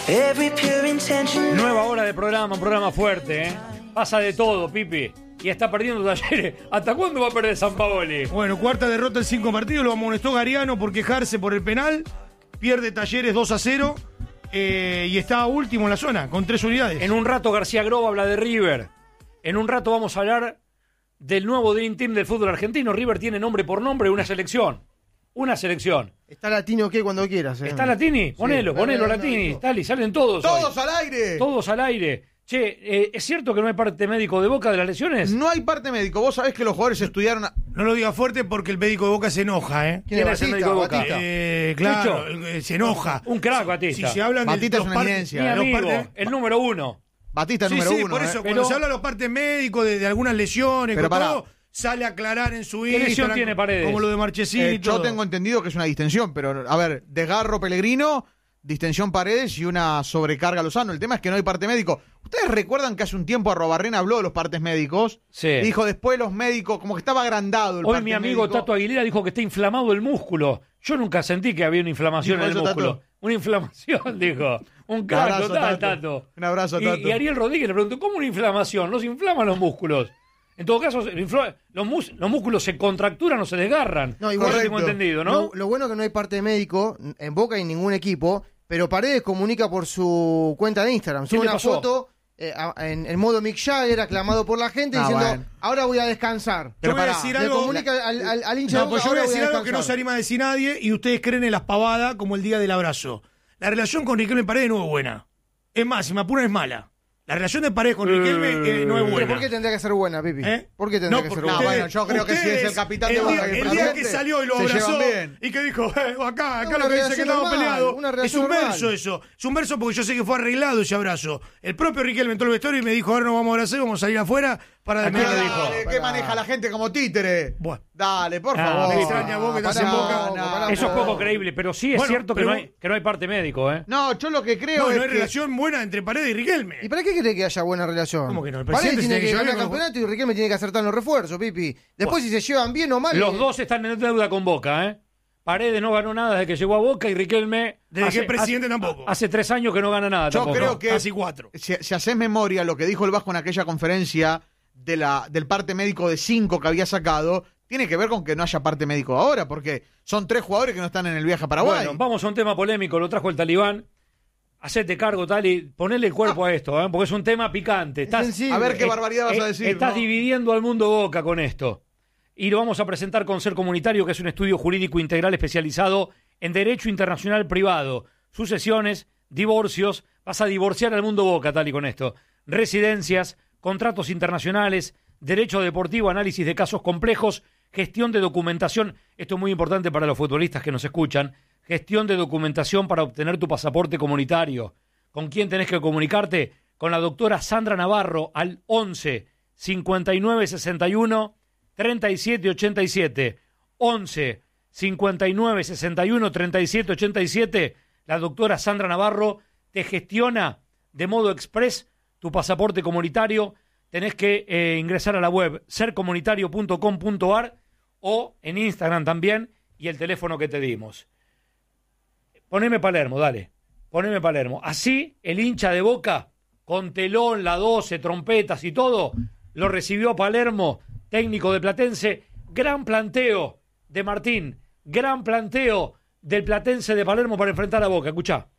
Nueva hora de programa, un programa fuerte, ¿eh? Pasa de todo, Pipi. Y está perdiendo Talleres. ¿Hasta cuándo va a perder Sampaoli? Bueno, cuarta derrota en 5 partidos. Lo amonestó Gariano por quejarse por el penal. Pierde Talleres 2-0. Y está último en la zona, con 3 unidades. En un rato García Groba habla de River. En un rato vamos a hablar del nuevo Dream Team del fútbol argentino. River tiene nombre por nombre una selección. Una selección. Está Latini ok cuando quieras. ¿Está Latini? Ponelo, Latini. Tali, salen todos. ¡Todos hoy. al aire! Todos al aire. Che, ¿es cierto que no hay parte médico de Boca de las lesiones? No hay parte médico. Vos sabés que los jugadores estudiaron... No lo digas fuerte porque el médico de Boca se enoja, ¿eh? ¿Quién es el médico de Boca? Claro, se enoja. Un crack, Batista. Si se hablan Batista de es los una partes- eminencia. Mi Los amigo, partes- el número 1. Batista Sí, número sí, uno. por eso, Pero- cuando se habla de los partes médicos, de algunas lesiones, Pero con pará. todo, sale a aclarar en su ¿Qué lesión Instagram, tiene Paredes? como lo de Marchesín y Yo todo. tengo entendido que es una distensión, pero a ver, desgarro Pellegrino, distensión Paredes y una sobrecarga Lozano. El tema es que no hay parte médico. ¿Ustedes recuerdan que hace un tiempo Arrobarrena habló de los partes médicos? Sí. Dijo después los médicos, como que estaba agrandado el Hoy parte mi amigo médico. Tato Aguilera dijo que está inflamado el músculo. Yo nunca sentí que había una inflamación Dijo en el eso, músculo. Tato. Una inflamación, dijo. Un crack abrazo, total, Tato. Tato. Un abrazo, Y- Tato. Y Ariel Rodríguez le preguntó, ¿cómo una inflamación? No se inflaman los músculos. En todo caso, los músculos se contracturan o se desgarran. No, igual Eso tengo correcto. entendido, ¿no? Lo bueno que no hay parte médico en Boca y en ningún equipo, pero Paredes comunica por su cuenta de Instagram. ¿Qué Sube le una pasó? foto en modo Mick Jagger, aclamado por la gente, Ah, diciendo, bueno. ahora voy a descansar. Yo Pero voy a pará, decir Le algo. comunica al hincha de No, pues Boca, yo voy a ahora decir algo que no descansar. se anima a decir nadie y ustedes creen en las pavadas como el día del abrazo. La relación con Riquelme Paredes no es buena. Es más, si me apuran es mala. La relación de Paredes con Riquelme no es Pero buena. ¿por qué tendría que ser buena, Pipi? ¿Eh? ¿Por qué tendría No, que ser porque buena? bueno, yo creo que si es el capitán de el Boca día, y el el día presidente, que salió y lo se abrazó llevan bien. y que dijo, acá Una lo que dice que relación estamos normal, peleados. una Es relación un normal. verso eso. Es un verso porque yo sé que fue arreglado ese abrazo. El propio Riquelme entró al vestuario y me dijo, ahora nos vamos a abrazar y vamos a salir afuera para ¿A quién despedir. le dijo? Dale, ¿qué maneja la gente como títere? Bueno. Dale, por Ah, favor. me extraña vos que estás en Pará, Boca. pará, Eso es poco creíble, pero sí es Bueno, cierto que pero- no hay parte médico, ¿eh? No, yo lo que creo No, es no hay que... relación buena entre Paredes y Riquelme. ¿Y para qué quiere que haya buena relación? ¿Cómo que no? El Paredes presidente tiene tiene que que llevar ganar bien con los campeonato y Riquelme tiene que acertar en los refuerzos, Pipi. Después si se llevan bien o mal... Los dos están en deuda con Boca, ¿eh? Paredes no ganó nada desde que llegó a Boca y Riquelme... Desde que es presidente tampoco. Hace 3 años que no gana nada Yo tampoco. creo que Casi 4. si haces memoria lo que dijo el Vasco en aquella conferencia del parte médico de 5 que había sacado, tiene que ver con que no haya parte médico ahora, porque son 3 jugadores que no están en el viaje a Paraguay. Bueno, vamos a un tema polémico, lo trajo el Talibán. Hacete cargo, Tali, ponele el cuerpo a esto, ¿eh? Porque es un tema picante. Estás, sensible. A ver qué barbaridad vas a decir. Estás ¿no? dividiendo al mundo Boca con esto. Y lo vamos a presentar con Ser Comunitario, que es un estudio jurídico integral especializado en Derecho Internacional Privado, sucesiones, divorcios. Vas a divorciar al mundo Boca, Tali, con esto. Residencias, contratos internacionales, derecho deportivo, análisis de casos complejos, gestión de documentación. Esto es muy importante para los futbolistas que nos escuchan. Gestión de documentación para obtener tu pasaporte comunitario. ¿Con quién tenés que comunicarte? Con la doctora Sandra Navarro al 11 59 61 37 87. 11 59 61 37 87. La doctora Sandra Navarro te gestiona de modo express tu pasaporte comunitario. Tenés que ingresar a la web sercomunitario.com.ar o en Instagram también y el teléfono que te dimos. Poneme Palermo, dale. Poneme Palermo. Así el hincha de Boca, con telón, la 12, trompetas y todo, lo recibió Palermo, técnico de Platense. Gran planteo de Martín, gran planteo del Platense de Palermo para enfrentar a Boca. Escuchá.